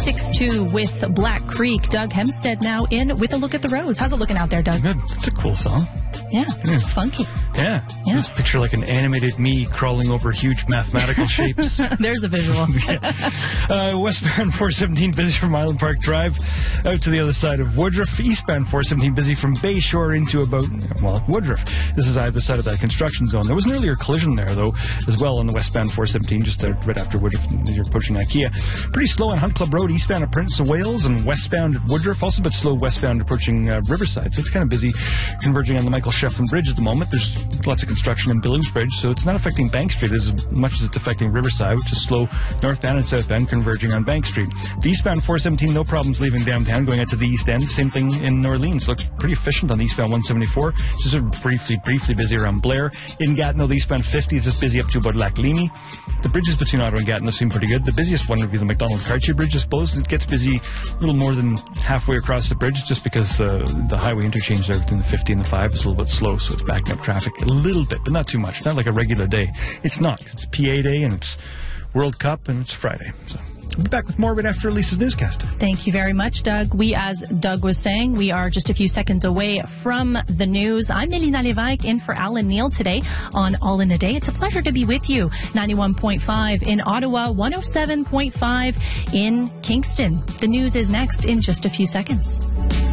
6-2 with Black Creek. Doug Hempstead now in with a look at the roads. How's it looking out there, Doug? Good. It's a cool song. Yeah, it's funky. Yeah. Just picture like an animated me crawling over huge mathematical shapes. There's a visual. Westbound 417 busy from Island Park Drive out to the other side of Woodruff. Eastbound 417 busy from Bayshore into about, Woodruff. This is either side of that construction zone. There was an earlier collision there, though, as well on the westbound 417, just right after Woodruff, you're approaching IKEA. Pretty slow on Hunt Club Road, eastbound at Princess of Wales, and westbound at Woodruff. Also a bit slow westbound approaching Riverside. So it's kind of busy converging on the Michael Shefflin Bridge at the moment. There's lots of construction in Billings Bridge, so it's not affecting Bank Street as much as it's affecting Riverside, which is slow northbound and southbound converging on Bank Street. The eastbound 417, no problems leaving downtown, going out to the east end. Same thing in Orleans. Looks pretty efficient on the eastbound 174. Just briefly busy around Blair. In Gatineau, the eastbound 50 is just busy up to about Lac Leamy. The bridges between Ottawa and Gatineau seem pretty good. The busiest one would be the McDonald-Cartier Bridge, I suppose. It gets busy a little more than halfway across the bridge just because the highway interchange there between the 50 and the 5 is a little bit slow, so it's backing up traffic a little bit, but not too much. Not like a regular day. It's not. It's PA Day, and it's World Cup, and it's Friday. So we'll be back with more right after Lisa's newscast. Thank you very much, Doug. As Doug was saying, we are just a few seconds away from the news. I'm Melina Levesque in for Alan Neal today on All in a Day. It's a pleasure to be with you. 91.5 in Ottawa, 107.5 in Kingston. The news is next in just a few seconds.